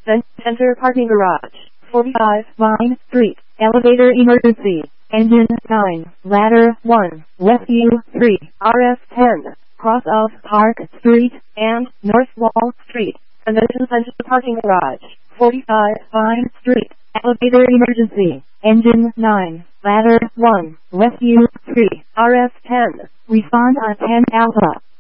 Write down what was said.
then enter parking garage. 45 Vine Street, elevator emergency, engine 9, ladder 1, West U3, RF 10, cross of Park Street and North Wall Street, and then enter the parking garage. 45 Vine Street, elevator emergency, engine 9, ladder 1, West U3, RF 10, respond on 10 Alpha.